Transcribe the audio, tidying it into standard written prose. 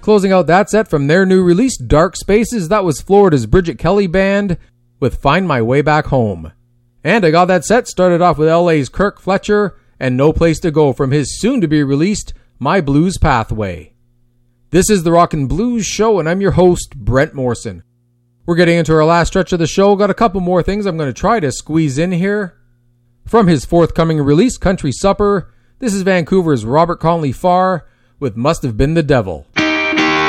Closing out that set from their new release, Dark Spaces, that was Florida's Bridget Kelly Band with Find My Way Back Home. And I got that set started off with LA's Kirk Fletcher and No Place to Go from his soon-to-be-released My Blues Pathway. This is the Rockin' Blues Show, and I'm your host, Brent Morrison. We're getting into our last stretch of the show. Got a couple more things I'm going to try to squeeze in here. From his forthcoming release, Country Supper, this is Vancouver's Robert Conley Farr with Must Have Been the Devil.